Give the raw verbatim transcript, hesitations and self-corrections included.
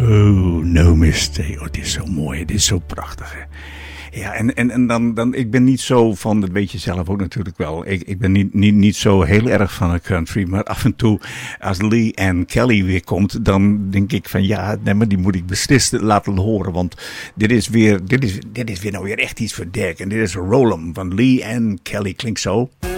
Oh, no mistake. Oh, dit is zo mooi. Dit is zo prachtig. Hè? Ja, en, en, en dan, dan, ik ben niet zo van, dat weet je zelf ook natuurlijk wel. Ik, ik ben niet, niet, niet zo heel erg van een country. Maar af en toe, als Lee Ann Kelly weer komt, dan denk ik van ja, nee, maar die moet ik beslist laten horen. Want dit is weer, dit is, dit is weer nou weer echt iets voor Dirk. En dit is Roll 'em van Lee Ann Kelly. Klinkt zo.